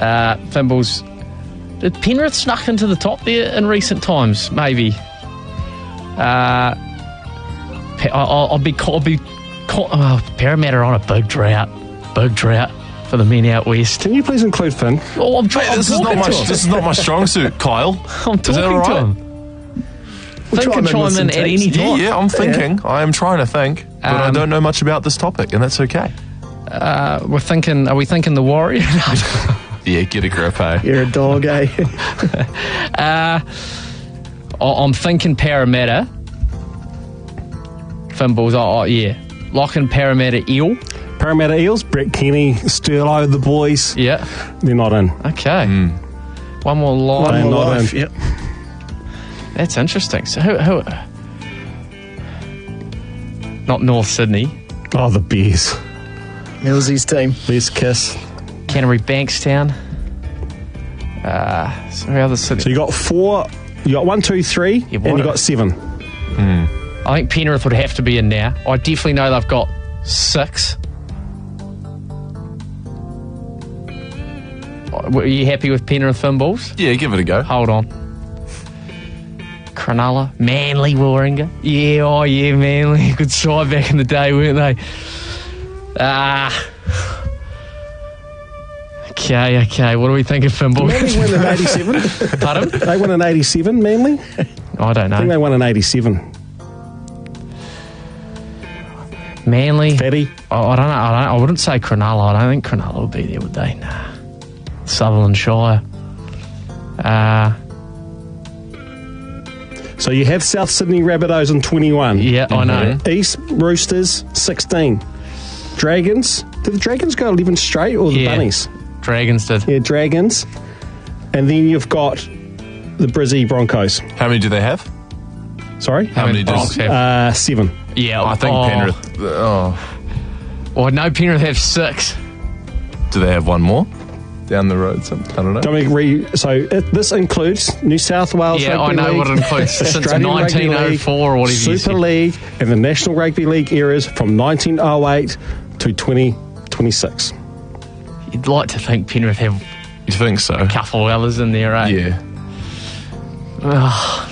Fimbles, did Penrith snuck into the top there in recent times? Maybe. Parramatta are on a big drought for the men out west. Can you please include Finn? Oh, This is not my strong suit, Kyle. I'm talking all right? to him. Finn can chime in at any time. Yeah, I'm thinking. I am trying to think, but I don't know much about this topic, and that's okay. Are we thinking the Warrior? Yeah, get a grip, eh? You're a dog, eh? I'm thinking Parramatta. Fimbles, yeah. Locking Parramatta Eel. Parramatta Eels, Brett Kenny, Sterlo, the boys. Yeah. They're not in. Okay. One more line. They're not in. Yep. That's interesting. So who? Not North Sydney. Oh, the Bears. Millsy's team. Best kiss. Canterbury Bankstown. So how other Sydney? So you got 4, you got 1, 2, 3, Yeah, and you got 7. I think Penrith would have to be in now. I definitely know they've got 6. Are you happy with Penrith Fimbles? Yeah, give it a go. Hold on. Cronulla, Manly, Warringah. Yeah, oh yeah, Manly. Good side back in the day, weren't they? Okay. What do we think of Fimble? Manly win in 87. Pardon? They won in 87, Manly. I don't I think know. they won in 87. Manly. Fatty. I don't know. I wouldn't say Cronulla. I don't think Cronulla would be there, would they? Nah. Sutherland Shire. So you have South Sydney Rabbitohs in 21. Yeah, I know. East Roosters 16. Dragons. Did the Dragons go 11 straight or the Yeah. Bunnies? Dragons did. Yeah, Dragons. And then you've got the Brizzy Broncos. How many do they have? Sorry? How many Bronx does? have? 7. Yeah, I think Penrith. Oh, Well, no, Penrith have 6. do they have one more down the road? I don't know. This includes New South Wales Yeah, I Rugby know League, what it includes. Since Australian Rugby 1904 or whatever you Super said. League, and the National Rugby League eras from 1908 to 2026. You'd like to think Penrith have You think so? a couple of others in there, eh? Yeah.